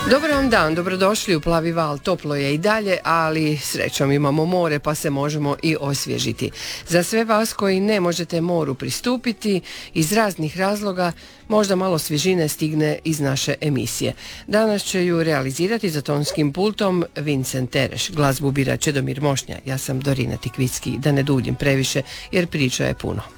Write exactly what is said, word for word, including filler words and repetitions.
Dobar vam dan, dobrodošli u Plavi val. Toplo je i dalje, ali srećom imamo more pa se možemo i osvježiti. Za sve vas koji ne možete moru pristupiti iz raznih razloga, možda malo svježine stigne iz naše emisije. Danas će ju realizirati za tonskim pultom Vincent Tereš. Glazbu bira Čedomir Mošnja. Ja sam Dorina Tikvicki, da ne duljim previše jer priča je puno.